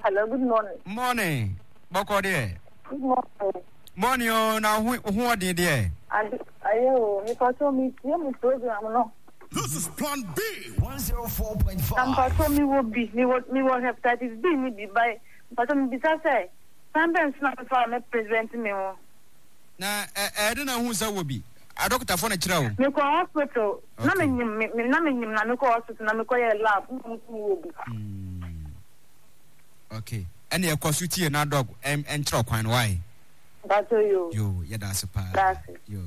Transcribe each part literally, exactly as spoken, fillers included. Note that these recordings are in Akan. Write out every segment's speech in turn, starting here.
Hello, good morning. Morning. Boko there. Good morning. Morning, oh, now who who are there? I ayo, me pato me me program no. This is Plan B one oh four point five. I'm pato me will be me will me will have that is be me be by pato me be say. Sometimes na for me present me o. Na eh don't know who say will be. A doctor for na kira o. Me ko hospital. Na me nyim me na me nyim na me ko hospital na me ko ye lab. Okay. And your consulti na dog em entro kwan why? That's you. Yo, yeah that's pa. That's it. Yo.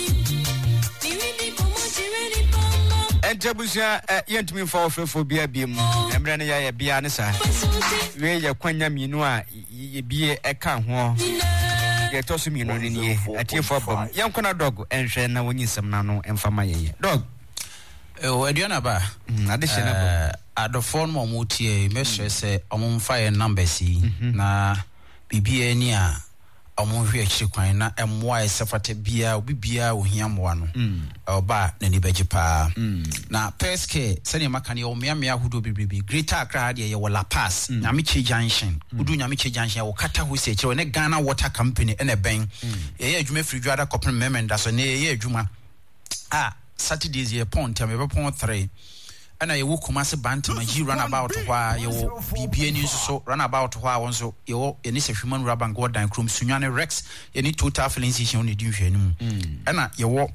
Entebusia yentumi for for bia bia mu. Emre ne ya bia ne sa. We ya kwanya minu a ye bie eka ho. Ye tosu minu ne nie. Atie for bom. Yankona dog enhwe na wonyisem na no emfama ye. Dog. Eh o aduana ba. Mm ade hye na bom. Adofon mo mutie me hye se omomfa ye numbers yi na bibia ni a omonhwe akiri kwan na emmoa esefata bia obi bia ohia moa no oba na ni beje pa na peske sene makane o meamea hudo bibibi Greater Accra de ye wala pass Nyamiche Junction udu Nyamiche Junction wo kata ho se akiri ne Ghana Water Company ene ben ye ye adwuma free dwada kopem memenda so ne ye adwuma ah Saturdays ye pont am be pont three ana ye wo Kumasi Bantam ji run about wha ye wo bibia ni so run about wha won so ye wo ye ni se human rubber go dan krom sunwane Rex ye ni total filling station ne di hwani mu ana ye wo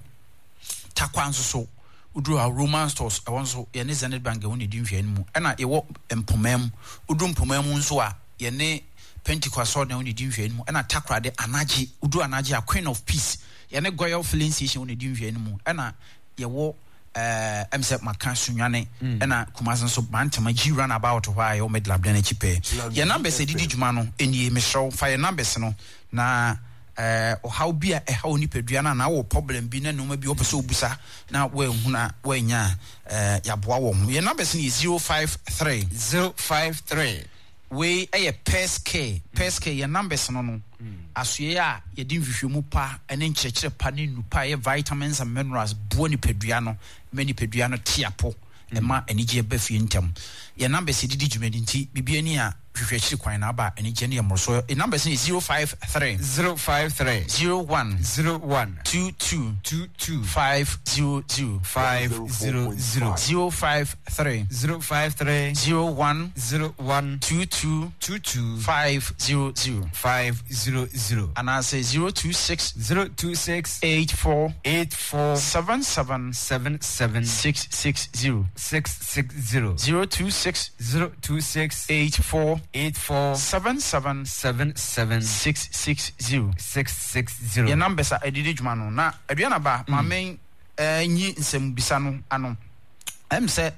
takwan so so udru a Roman stores e won so ye ni Zenith Bank won ne di hwani mu ana ye wo empomam udru empomam nso a ye ni Pentecost ne won ne di hwani mu ana takrade anaji udru anaji a Queen of Peace ye ni Goyal filling station won ne di hwani mu ana ye wo eh em se maka sunwane na Kumasi so Bantama ji run about why o medla bla chipe ye numbers e didi djuma no eni me show fire numbers no na eh o how bia e how ni pedua na na wo problem bi na no ma bi o pese obusa na we huna we nya eh yaboa wo ho ye numbers ni zero five three zero five three we e peske peske ye numbers no no asoye a ye din hwehwemu pa ene nkyekere pa ne nupa ye vitamins and minerals bo ni pedua no many pedua no tiapo ema enije ba fie ntem ye numbers didi djumedi nti bibia ni a hwehwekiri kwan na ba enije ne ye morso e numbers ni zero five three zero five three zero one zero one two two two two five zero zero five zero zero zero five three zero five three zero one zero one two two two two five zero zero five zero zero and I say zero two six zero two six eight four eight four seven seven seven seven six six zero six six zero zero two six zero two six eight four eight four seven seven seven seven six six zero six six zero. Your numbers are edidi djuma no na aduana ba ma men eh nyi nsem bisa no ano em se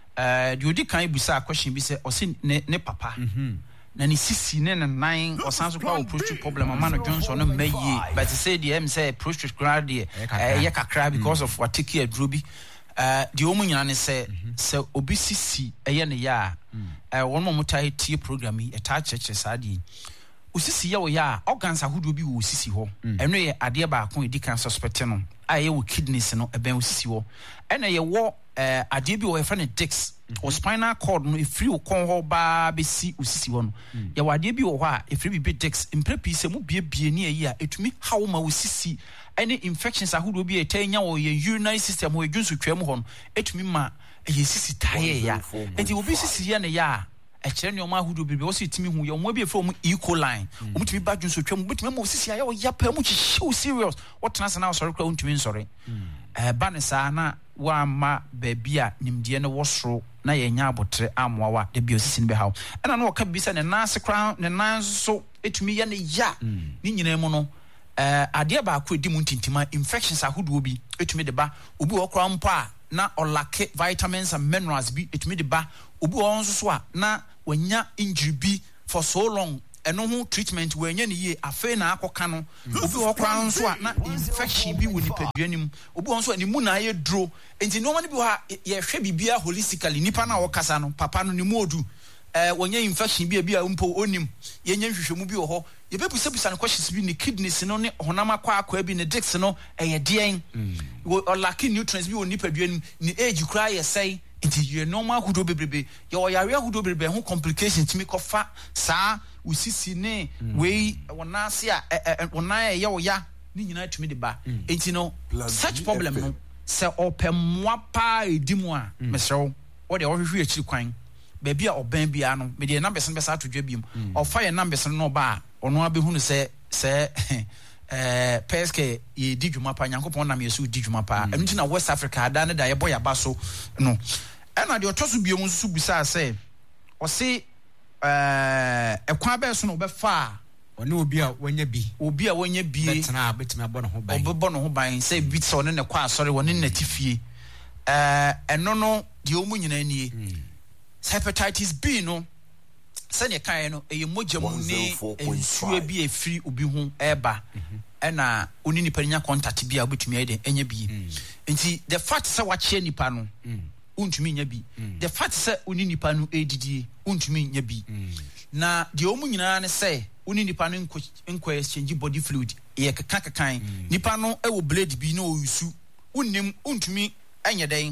eh di odi kan bisa question bi se o se ne ne papa na ni sisi ne nine o san so kwa prostate problem ama no Johnson no mayi but say the em say prostate grad eh ye kakra because of what take aduro bi uh the omu nyina ne se se obi sisi eye ne ya eh won mo mutai tie program yi eta cheche sadi usisi ye wo ya organs ahodo bi wo sisi ho eno ye ade ba ko edi kan suspect no aye wo kidneys no e ben usisi ho ena ye wo eh ade bi wo e fa ne disc o spinal cord no e free wo kon ho ba be si usisi ho no ye wo ade bi wo ho a e free bi disc imprepi se mu bie bie ni ayi a etumi hawo ma usisi any infections ahodo bi etanya wo ye urinary system wo edwunsu twam ho no etumi ma ye sisi taye ya enti wo bi sisi ye ne ya e kire ne o ma ahodo bi wo so etumi hu ye o mo bi e from E. coli o mutumi ba dwunsu twam betumi ma sisi ya wo ya pa mu chichiw serious what trans na sorry kwa untumi nsori eh ba ne sa na wa ma ba bia nimdie ne wo soro na ye nya abotre amoa wa de bi osisi ne be hawo ana na wo ka bi sa ne nase kra ne nan so etumi ye ne ya ni nyina mu no eh ade ba akọ edi mu ntintima infections ahodo bi etumi de ba obi wo kra mpo a na olake vitamins and minerals bi etumi de ba obi wo nso so a na wanya injury bi for so long eno ho treatment wanya ne ye afa na akoka no obi wo kra nso a na infection bi wo nipadua nim obi wo nso ani mu na ye dro enti no mani bi ha ye hwe bibia holistically nipa na wo kasa no papa no ni mu odu eh wanya infection bi bia mpo onim ye nya hwehwemu bi wo ho ye bebu sebusa ne questions bi ne kidneys no ne honam akwa akwa bi ne discs no eye den wo lacking nutrients bi wo nipadua nim ni age kra ye sei Nti ye normal hudo bebrebe ye oyare hudo bebrebe ho complications timi kofa saa usisi ne we wonase a wona ye wo ya ni nyina tumi de ba enti no such problem no se opemwa pa edimu a mesrew wo de wo hwehwe akiri kwan ba bia oban bia no me de numbers no be sa to dwa biom ofa ye numbers no ba ono abehunu se se eh peske ye di dwuma pa Nyankopon na me yesu di dwuma pa enu na West Africa ada ne da ye boya ba so no ena de otoso biom nso bisa se o se eh ekwa ba so no be fa one obi a wanya bi obi a wanya bi betena betena abo no ho ban obebo no ho ban se bi so ne ne kwa asore woni na tifie eh eno no de omu nyina nie hepatitis B no se ne kan no eye mogya mu ne ensuo bi efiri obi ho eba ena oni nipa nya contact bi a obetumi ayde enya bi nti the fact se wache nipa no untumi nya bi the fact se oni nipa no edidie untumi nya bi na de omu nyina ne se oni nipa no nko nko exchange body fluid ye kaka kakan nipa no e wo blade bi na o yusu unnim untumi enya den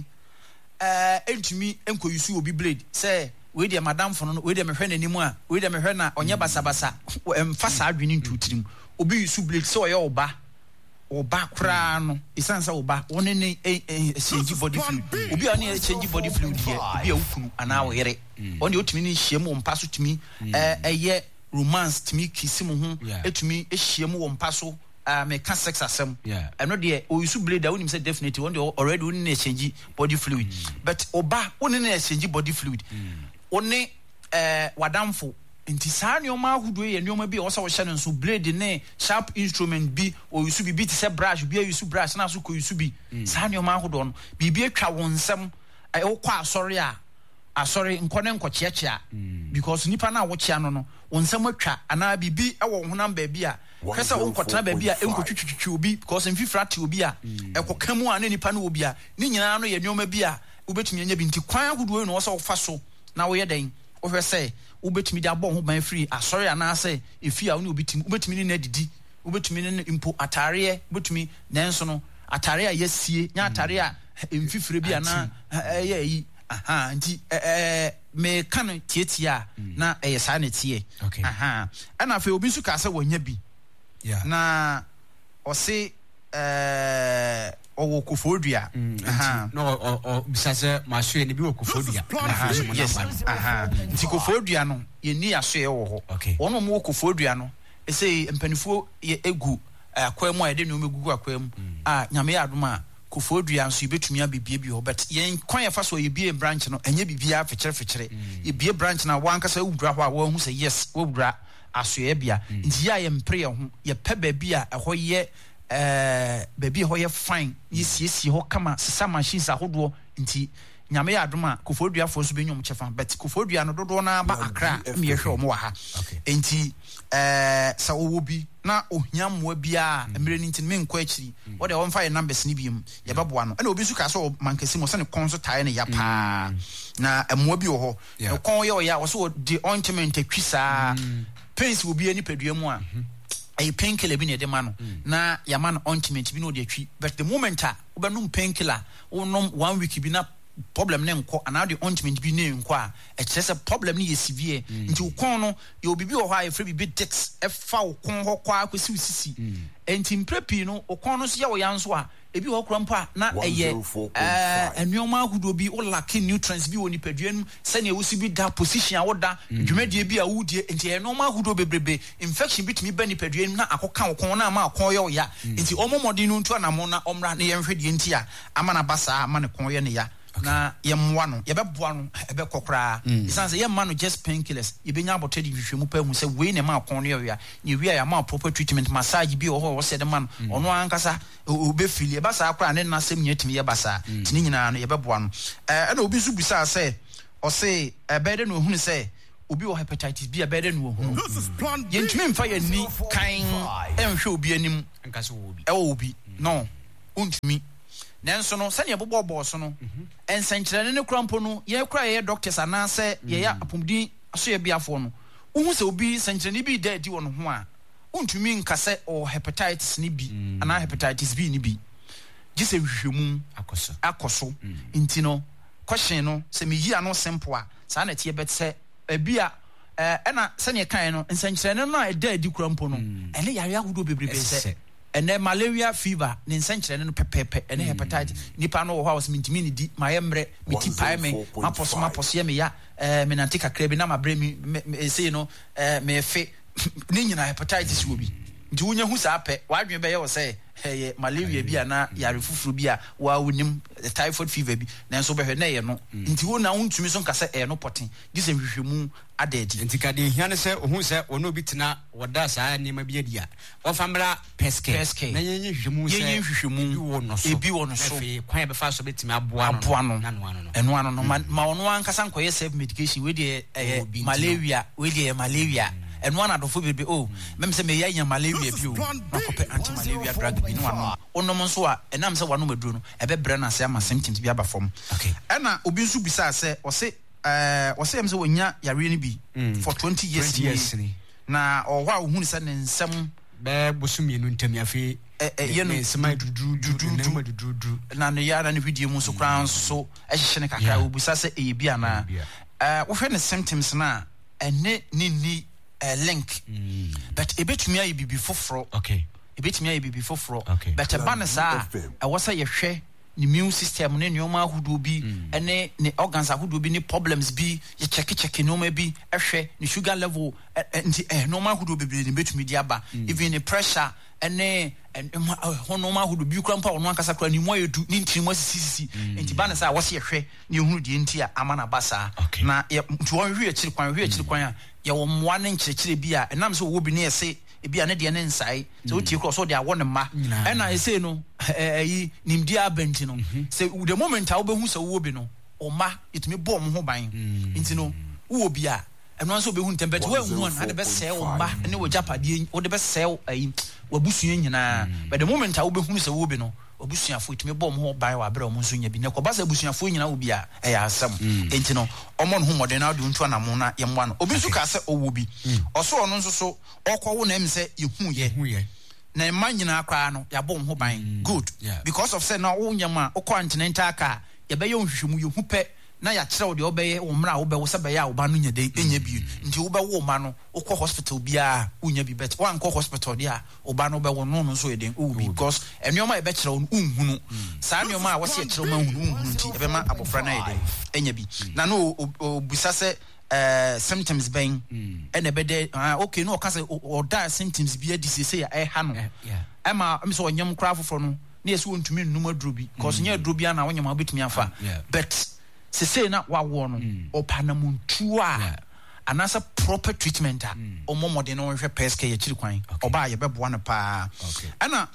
eh entumi enko yusu obi blade se we de madam fono no we de mehwe nanimu a we de mehwe na onye basa basa emfa sa adwene ntutirim obi yusu blade se oye oba oba kra no isansa oba woni ne exchange body fluid obi ani exchange body fluid here obi a ukunu ana wo yere oni otumi ni hyiam wo mpa so tumi eh eye romance tumi kisimu ho etumi ehyiam wo mpa so uh, me can sex asem eno de o yusu blade wonim say definitely one dey already woni na exchange body fluid but oba woni na exchange body fluid oni eh wadamfo nti saa nyoma ahudo ye nyoma bi o sa wo hye no so blade ne sharp instrument bi o yusu bi bi ti se brush bi yusu brush na so ko yusu bi saa nyoma ahudo no bi bi atwa wonsam e wo kwa asori a asori nkone nkochiachia because nipa na wo chia no no wonsam atwa ana bi bi e wo honam ba bi a kasa wo nkotena ba bi a enkotwitwitwi obi because mfifra te obi a ekokamu a ne nipa na obi a ni nyina no ye nyoma bi a ubetumi anya bi nti kwan ahudo no wo sa wo fa so na wo ye den wo hwe say ubetumi de abɔ ho ban free asɔre ana say efi a wo ne obetumi ubetumi ne na didi ubetumi ne impo atare ubetumi nanso no atare a yasie nya atare a emfifire bi ana ɛyɛ yi aha nti eh me kan tietia na ɛyɛ saa ne tie aha ana fe obi nso ka sɛ wonya bi na ɔse eh owo kofodua aha no o bisase masoe ne bi wo kofodua yes aha nti kofodua no ye ni asoe wo ho ono mo kofodua no ese mpanifo ye egu akwam a ye de no megugu akwam a nyame ya adoma kofodua nso ibetumi abibie bi ho but ye kwan ye fa so ye bie branch no enye bibia fekere fekere ye bie branch na wankasa wudura ho a wo hu se yes wudura asoe bia nti ya ye mpre ye ho ye pe ba bi a ɛhɔ ye eh baby ho ye fine yesiesie ho kama sesa machines ahodo nti nyame ya adoma kofodua fo so benyom chefa but kofodua no dodo na ba akra me yehwe o mo wa ha nti eh sa owo bi na ohia mmoa bia emre ni nti me nkɔ akiri wo de wo mfa ye numbers ni biem ye beboa no na obi su ka so mankasi mo se ne kon so tae ne ya pa na mmoa bi wo ho e kon ye o ya wo so the ointment atwisa pains wo bi ani padua mu a a painkiller bi ne de ma no na ya man ointment bi no de atwi but the moment a obenum painkiller onom one week bi na problem ne nko ana de ointment bi ne nko a e kire se problem ne ye severe nti ukon no ye obi bi wo ha e free bi dix e fa ukon ho kwa akosi usisi enti mprepi no ukon no so ye wo yanso a ebi wo kura mpa na eye eh enuoma ahudo bi o lack nutrients bi woni paduanum se ne wosi bi da position a woda dwumadie bi a wudie enti enuoma ahudo bebrebe infection bitimi ba ni paduanum na akoka wokon na ma akon ye wo ya enti omomodi no ntu anamo na omra ne yemhwedie enti a ama na basa ama ne kon ye ne ya na yemwa no yebeboa no ebe kokra isanse yemma no just painkillers yebenya abotedi hwehwemu pa hu se we ne ma akon ne ya ne wi ya ma proper treatment massage bi o ho se de man ono ankasa obe fili eba sa akra ne na sem nyetimi ye basa tini nyina no yebeboa no eh na obi su bisa se o se ebe de no hunu se obi o hepatitis B ebe de no hunu yentimi mfa ye ni kan enhwe obi anim ankasa obi e obi no untumi nanso no sane yebobo boso no ensenkyerene ne krampo no ye kra ye doctors anase ye ya apomdi aso ye biafo no uhu se obi senkyerene bi da di wono ho a untumi nkase o hepatitis ni bi ana hepatitis B ni bi gise hwehwemu akoso akoso enti no question no se me yi ano simple a sa na tie bet se ebia eh na se ne kan no nsankyerene no a eda edi kurampo no ene yare ahudo bebrebe se ene malaria fever ne nsankyerene no pepepe ene hepatitis nipa no wo ha was mintimi ni di mayemre miti pae me maposo maposo ye me ya eh menante kakra bi na mabre mi say no eh me fe ni nyina hepatitis wo bi nti wonya hu sa pe wadwen be ye wo say eh malaria bi ana yare fufuru bi a wa wonim typhoid fever bi na so behwe na ye no nti wo na wontumi so nkasa eh no poten gise hwehwemu adedi nti ka de hia ne se ohun se ono bi tena woda saa ne ma bi adia wo famra peske na yenye hwehwemu se yenye hwehwemu ebi wo no so kwan be fa so betimi aboa no aboa no eno ano no ma ono ankasa nkoye self medication we de malaria we de malaria and one adofo bebe oh mem se me ya malaria bi o makope anti malaria drug bi no ano onom so a enam se wano maduro no ebe bre na se ama symptoms bi aba form okay ena obi nso bisa se o se eh o se em se wonya yare ni bi for twenty years ni na o wa ohun se ne nsem be bosumi enu ntami afi eh ye no sema dudu dudu na dudu na ne ya na ne video mu so kran so ehye ne kakra obisa se e bi ana eh wo hwe ne symptoms na ene ni ni a link mm. but ebetumi ayi bibi foforo okay ebetumi ayi bibi foforo okay. but e ba ne sa e wo sa ye hwe ni immune system ne nyoma ahudo bi ene ne organs ahudo bi ni problems bi ye check check nyoma bi ehwe ni sugar level nti eh nyoma ahudo bi ni betumi di aba even the pressure ene honoma ahudo bi krampa ono akasa kra ni mo yedu ni ntiri mo sisi nti ba ne sa wo se ye hwe ni ehunu di nti a amana basa na nti won hwe akiri kwan hwe akiri kwan a ye wo moa ne nkyerkyere bi a enam so wo bi ne yese ebi a ne de ne nsai so tie cross so de awo ne ma ena ese no eh nimdi abenti no se the moment a wo behu se wo bi no o ma itumi bo mo ho ban nti no wo bi a eno so behu temperature wo hu na de be se o ma ne wo japade wo de be se ayi wabusua nyina but the moment a wo behu se wo bi no obusuafo itumi bɔ mo ho ban wa bere o mo nso nya bi ne kɔba sa obusuafo nyina wo bi a ɛyɛ asɛm enti no ɔmo no ho mɔden na ɔde ntu anamo na ye mwa no obi nso ka sɛ owo bi ɔso ɔno nso so ɔkɔwo na em sɛ yehu ye na ma nyina akwa no ya bɔ mo ho ban good because of say na wo nyama ɔkɔ continental car ye bɛyɛ nhwehwemu yehu pɛ na ya kyerɛ wo de obɛyɛ wo mra wo bɛ wo sɛ bɛyɛ a wo ba no nya de enya bi nti wo bɛ wo ma no wokɔ hospital bia wo nya bi bet wan kɔ hospital dia wo ba no bɛ wo no no so yɛ den wo bi because enioma e bɛ kyerɛ wo unhunu saa enioma a wo se kyerɛ wo ma unhunu unhunu nti e bɛ ma abofra na yɛ den enya bi na no obisa sɛ eh symptoms ben ene bɛ de okay no ka sɛ o da symptoms bi adi sese ya e ha no ema me so onyam kra foforo no na yeso wontumi nnum aduro bi because nya aduro bi ana wonyam obetumi afa but se say na wa wo no opanamuntu a anasa proper treatment a omomode no hwe peske ye chiri kwan oba ye beboa no pa ana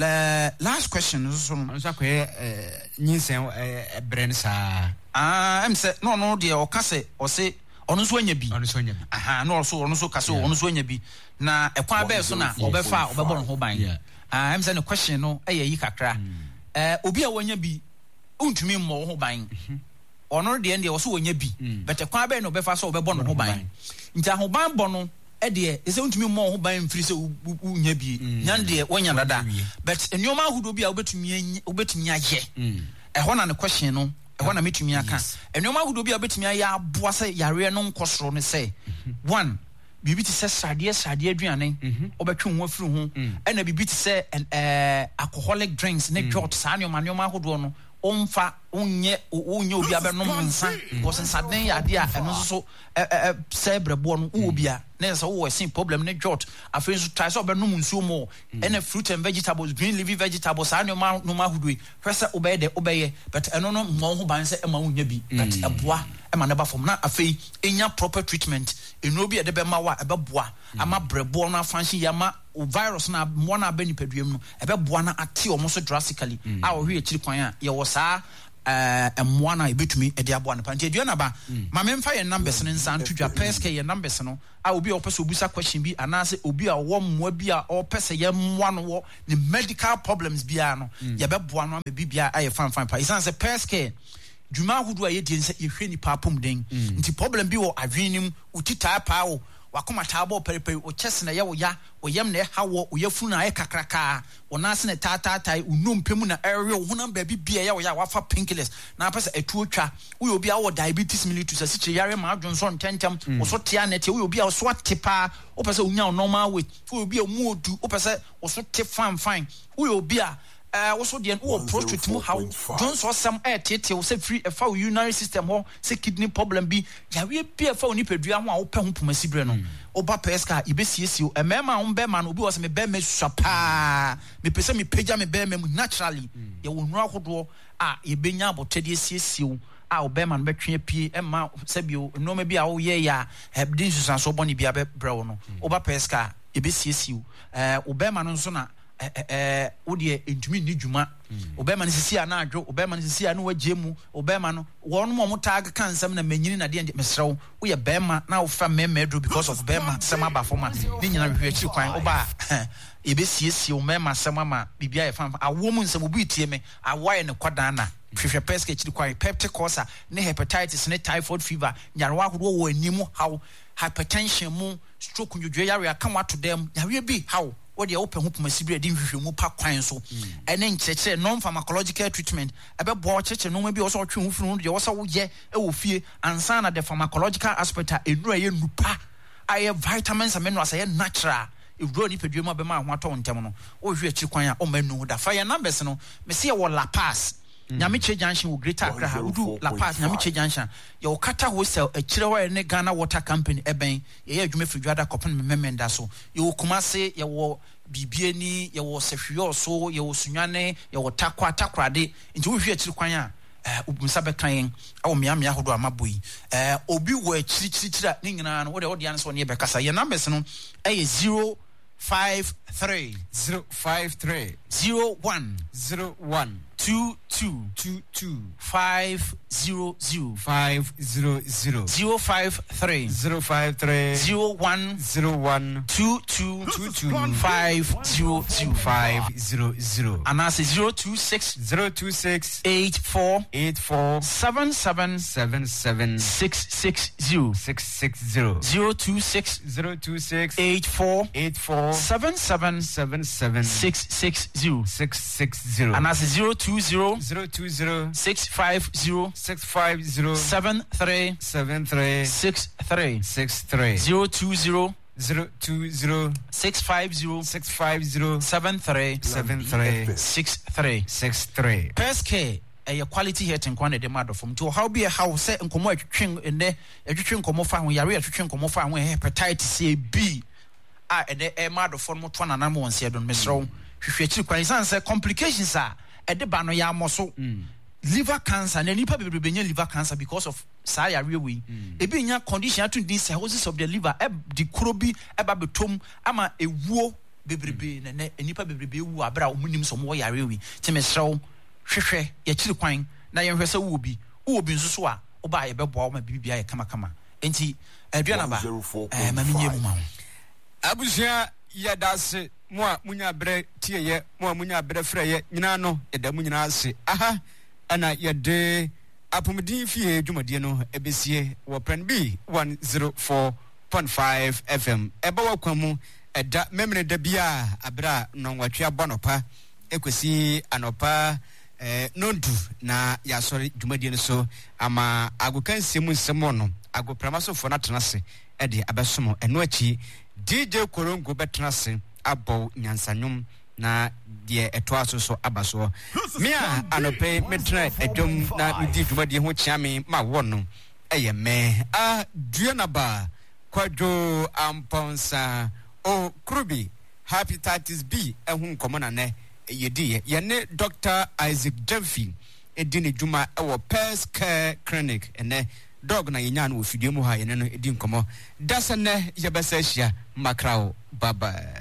last question so no so ko eh nyinsen eh brand sa ah em se no no de o ka se o se ono so anya bi ono so anya bi aha no so ono so ka se ono so anya bi na ekwan be so na obefa obebo no ho ban ah em se no question no eh yi kakra eh obi a wanya bi untumi mmo ho ban ono de ende wo so wonya bi but ekwan be no befa so obebo no ho ban nti ahoban bo no e de e se untumi mo ho ban mfiri se wonya bi nyan de wonya dada but enioma ahudo bi a obetumi obetumi aye e ho na ne question no e ho na metumi aka enioma ahudo bi a obetumi aye aboa se yare no nkosoro ne se one bibi ti se sade sade aduane obetwe ho afiri ho e na bibi ti se eh alcoholic drinks ne drot sa enioma enioma ahudo no omfa onye onye obi abenom nsa because nsaden ya de a eno so eh se brebo no obi a na so wo sin problem ne jot afi so try so obenom nsuo mo and fruit and vegetables green leafy vegetables ano ma no ma hudui hwese obeye de obeye but eno no mo ho ban se e ma wonya bi but eboa e ma ne ba form na afi enya proper treatment eno obi e de be ma wa e be boa ama brebo no afanshi ya ma virus na mo na ba nipaduam no e be boa na ate omo so drastically a wo hwe akiri kwan a ye wo saa eh emwa na ebetumi e de aboa no panti aduana ba ma memfa ye numbers ne nsan tudwa peske ye numbers no a obi a opese obusa question bi anase obi a wo mmoa bi a opese ye mmoa no wo ne medical problems bia no ye be boa no ma bibia aye fan fan pa isan se peske dwuma hudu a ye die nse ye hwe ni pa pom den nti problem bi wo adwenim utita pa wo wakoma taabo perepe o chest na ye wo ya o yam na ha wo o yafunu na ye kakraka wona se ne tata tai unompemu na area wo honam ba bibia ye wo ya wafa painkillers na pese etu otwa wo obi a wo diabetes mellitus asiche yare ma adwonso ntentem wo so tia na tie wo obi a so atepa wo pese unya normal weight wo obi a mu odu wo pese wo so te fine fine wo obi a Uh, also the oh prostate mu how don't so some air tete wo say free e fa urinary system ho say kidney problem bi ya we bi e fa oni pedua ho a wo pe ho pomasi bre no oba peska e be siesie o emema ho be ma no obi wo say me be me swapa me pese me pagya me be me naturally ye wo nura hodo a e benya abotade siesie o a wo be ma no betwe pie e ma sabio no ma bi a wo ye ya hebdin susan so boni bia be bre wo no oba peska e be siesie o eh wo be ma no nso na eh eh wode entumi ni dwuma obema no sisi ana adwo obema no sisi ana wagye obema no won mo tag kan sam na manyini na de mesrew wo ye bema na wo fa mema adro because of bema sam aba format ni nyina hwe chi kwan oba e be siesie o mema sam ama bibia ye fa awo mu nsam obi tie me awaye ne kwadan na hwehwe peske chi kwan peptic ulcer ne hepatitis ne typhoid fever nyarwa ahodo wo animu how hypertension mu stroke ndwodwe yare aka wato dem yare bi how what the open hope masibre din hwehwemu pa kwan so ene nkyekye non pharmacological treatment ebe bo kyekye no ma bi also twe hufunu de wo sa wo ye e wo fie ansa na the pharmacological aspect a enura ye nupa aye vitamins and minerals aye natural e wuro ni pedwemu abema ho ato ntem no wo hwe akyi kwan a o manu da fa ye numbers no me se ye wo La Paz Nyamiche Junction wo Greater Accra udu La Paz Nyamiche Junction ye okata hostel akire wa ne Ghana Water Company eben ye adwuma fridwada kopen memenda so ye Kumase ye wo bibie ni ye wo sehwe so ye wo sunwane ye wo takwa takrade nti wo hwe akiri kwan a eh obumsa bekan awo miamia hodo amaboi eh obi wo akiri kiri kiri ni nyina no wo de wo de an so ne be kasa ye numbers no eh zero five three zero five three zero one zero one two two two two five zero zero five zero zero zero five three zero five three zero one zero one two two two two five zero zero five zero zero and that's zero two six zero two six eight four eight four seven seven seven seven six six zero six six zero zero two six zero two six eight four eight four seven seven seven seven six six zero six six zero and that's zero two zero zero two zero six five zero six five zero seven three seven three six three six three zero two zero zero two zero six five zero six five zero seven three seven three six three six three. Peske a quality here in Kwane de Mado from to how be a house set and come watching in there a twin come off when you're twin come off when hepatitis C B ah and a mad of form one and I'm one said on Miss Rome. She say complications are at the bano ya muscle liver cancer and any people be liver cancer because of saya rewe e be nya condition to this cirrhosis of the liver e di krobi e ba betom ama ewuo bebrebe na enipa bebrebe wu abra omunim so mo ya rewe ti mesrew hwehwe ya kiri kwan na ye hwese wu bi wu bi nso so a oba ye bebo o ma bibia ye kama kama enti aduana ba eh ma menye mu ma abusia ya dase mo a munya bre tie ye mo a munya bre frɛ ye nyina no ye da munyina ase aha ana ye de apomdin fie dwumadie no ebesie wo pen b one oh four point five F M eba wakwamu eda memene da bia abra no watwe abonopa ekosi anopa eh nondu na ya sori dwumadie no so ama agokan semu nsemo no agopramaso fo na tenase e de abesomo eno achi D J Korongo betenase abo nyansanyum na de etoaso so abaso mia anope metra edom na midi dwumadie ho chiame ma wono eye me a duanaba kwadwo amponsa o krubi hepatitis B ehun komona ne yedi ye ne Doctor Isaac Jemfi edini dwuma ewo Pers Care Clinic ene dog na yenya no ofidie mu ha ye ne no edi nkomo dasa ne yebesa hia makrao baba.